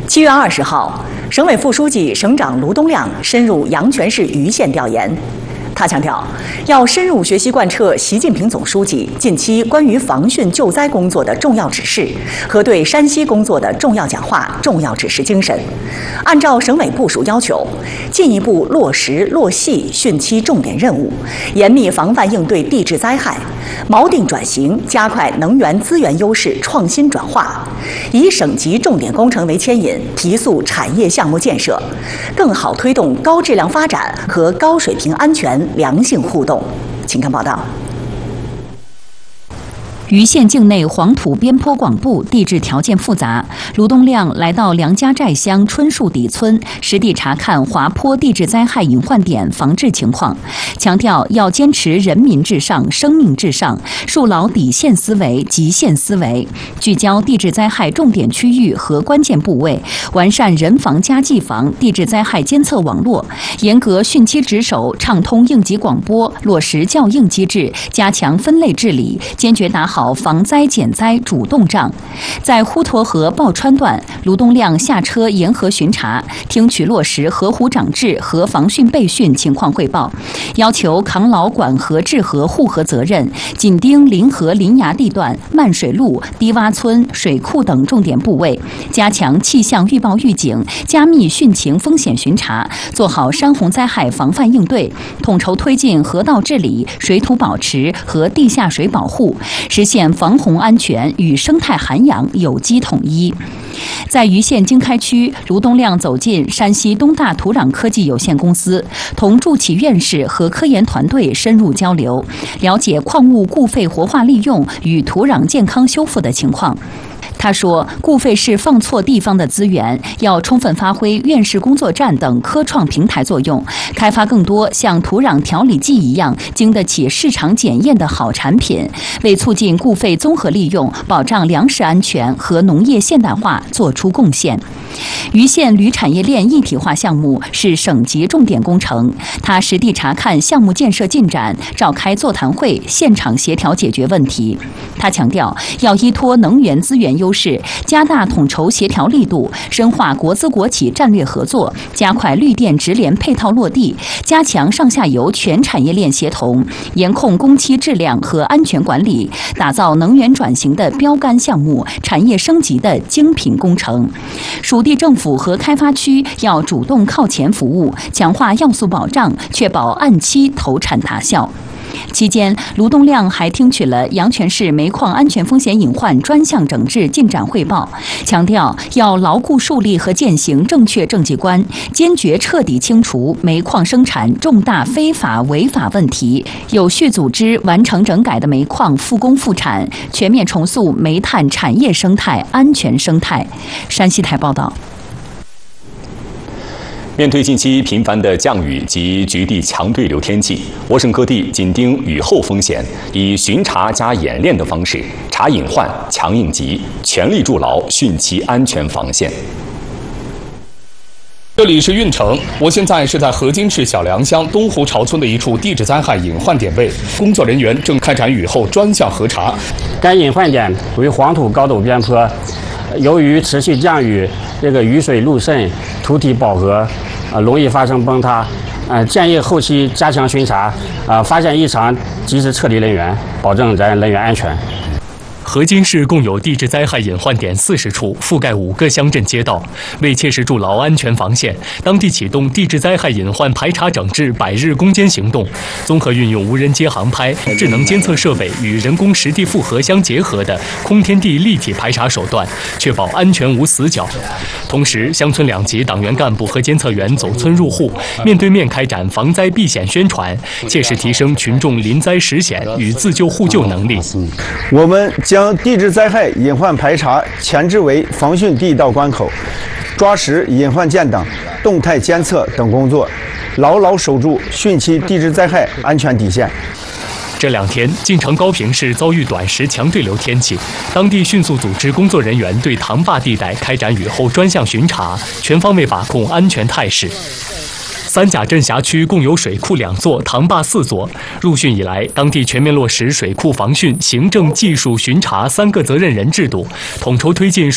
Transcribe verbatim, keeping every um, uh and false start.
七月二十号，省委副书记、省长卢东亮深入阳泉市盂县调研。他强调，要深入学习贯彻习近平总书记近期关于防汛救灾工作的重要指示和对山西工作的重要讲话、重要指示精神，按照省委部署要求，进一步落实落细汛期重点任务，严密防范应对地质灾害，锚定转型，加快能源资源优势创新转化，以省级重点工程为牵引，提速产业项目建设，更好推动高质量发展和高水平安全良性互动。请看报道。 盂县境内黄土边坡广布，地质条件复杂。卢东亮来到梁家寨乡春树底村，实地查看滑坡地质灾害隐患点防治情况，强调要坚持人民至上、生命至上，树牢底线思维、极限思维，聚焦地质灾害重点区域和关键部位，完善人防加技防地质灾害监测网络，严格汛期值守，畅通应急广播，落实校应机制，加强分类治理，坚决打好防灾减灾主动仗。在呼沱河抱川段，卢东亮下车沿河巡查，听取落实河湖长治和防汛备汛情况汇报，要求扛牢管河治河护河责任，紧盯临河临崖地段、漫水路、低洼村、水库等重点部位，加强气象预报预警，加密汛情风险巡查，做好山洪灾害防范应对，统筹推进河道治理、水土保持和地下水保护，实现防洪安全与生态涵养有机统一。在盂县经开区，卢东亮走进山西东大土壤科技有限公司，同助企院士和科研团队深入交流，了解矿物固废活化利用与土壤健康修复的情况。他说，固废是放错地方的资源，要充分发挥院士工作站等科创平台作用，开发更多像土壤调理剂一样经得起市场检验的好产品，为促进固废综合利用、保障粮食安全和农业现代化做出贡献。盂县铝产业链一体化项目是省级重点工程，他实地查看项目建设进展，召开座谈会，现场协调解决问题。他强调，要依托能源资源优势，加大统筹协调力度，深化国资国企战略合作，加快绿电直联配套落地，加强上下游全产业链协同，严控工期质量和安全管理，打造能源转型的标杆项目、产业升级的精品工程。属地政府和开发区要主动靠前服务，强化要素保障，确保按期投产达效。期间，卢东亮还听取了阳泉市煤矿安全风险隐患专项整治进展汇报，强调要牢固树立和践行正确政绩观，坚决彻底清除煤矿生产重大非法违法问题，有序组织完成整改的煤矿复工复产，全面重塑煤炭产业生态、安全生态。山西台报道。 面对近期频繁的降雨及局地强对流天气，我省各地紧盯雨后风险，以巡查加演练的方式查隐患、强应急，全力筑牢汛期安全防线。 这里是运城，我现在是在河津市小梁乡东湖巢村的一处地质灾害隐患点位，工作人员正开展雨后专项核查。 该隐患点为黄土高陡边坡，由于持续降雨，这个雨水路渗，土体饱和，呃，容易发生崩塌。呃，建议后期加强巡查，啊、呃，发现异常及时撤离人员，保证咱人员安全。 河津市共有地质灾害隐患点四十处，覆盖五个乡镇街道。为切实筑牢安全防线，当地启动地质灾害隐患排查整治百日攻坚行动，综合运用无人机航拍、智能监测设备与人工实地复核相结合的空天地立体排查手段，确保安全无死角。同时，乡村两级党员干部和监测员走村入户，面对面开展防灾避险宣传，切实提升群众临灾识险与自救互救能力。 我们将地质灾害隐患排查前置为防汛第一道关口，抓实隐患件等动态监测等工作，牢牢守住汛期地质灾害安全底线。 这两天，晋城高平市遭遇短时强对流天气，当地迅速组织工作人员对塘坝地带开展雨后专项巡查，全方位把控安全态势。三甲镇辖区共有水库两座，塘坝四座。入汛以来，当地全面落实水库防汛、行政、技术巡查三个责任人制度，统筹推进